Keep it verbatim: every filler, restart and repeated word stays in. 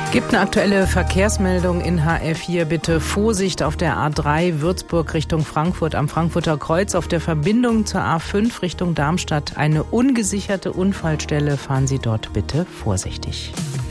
Gibt eine aktuelle Verkehrsmeldung in H R vier. Bitte Vorsicht auf der A drei Würzburg Richtung Frankfurt am Frankfurter Kreuz. Auf der Verbindung zur A fünf Richtung Darmstadt eine ungesicherte Unfallstelle. Fahren Sie dort bitte vorsichtig.